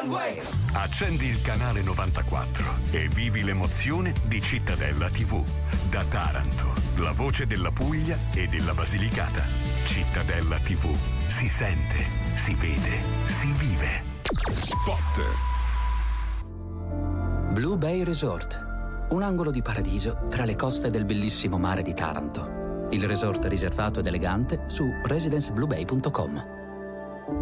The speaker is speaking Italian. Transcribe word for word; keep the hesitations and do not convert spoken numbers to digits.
one way. Accendi il canale novantaquattro e vivi l'emozione di Cittadella tivù. Da Taranto, la voce della Puglia e della Basilicata. Cittadella tivù. Si sente, si vede, si vive. Spot. Blue Bay Resort. Un angolo di paradiso tra le coste del bellissimo mare di Taranto. Il resort riservato ed elegante su residenceblubay punto com.